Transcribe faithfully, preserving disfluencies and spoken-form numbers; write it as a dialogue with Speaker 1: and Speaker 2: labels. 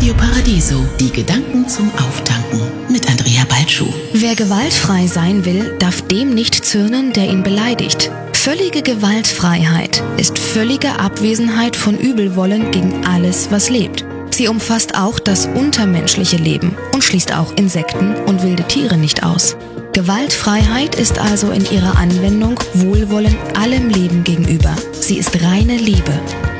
Speaker 1: Radio Paradiso, die Gedanken zum Auftanken mit Andrea Balschuh.
Speaker 2: Wer gewaltfrei sein will, darf dem nicht zürnen, der ihn beleidigt. Völlige Gewaltfreiheit ist völlige Abwesenheit von Übelwollen gegen alles, was lebt. Sie umfasst auch das untermenschliche Leben und schließt auch Insekten und wilde Tiere nicht aus. Gewaltfreiheit ist also in ihrer Anwendung Wohlwollen allem Leben gegenüber. Sie ist reine Liebe.